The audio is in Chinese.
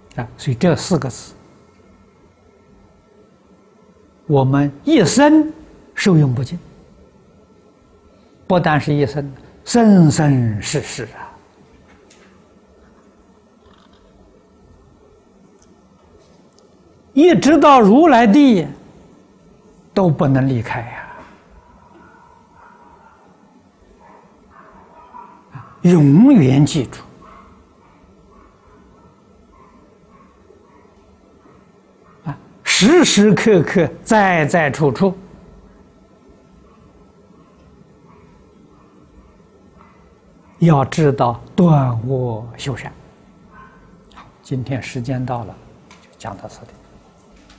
所以这4个字，我们一生受用不尽，不但是一生，生生世世啊！一直到如来地都不能离开呀，永远记住。时时刻刻，在在处处，要知道断恶修善。好，今天时间到了，就讲到这里。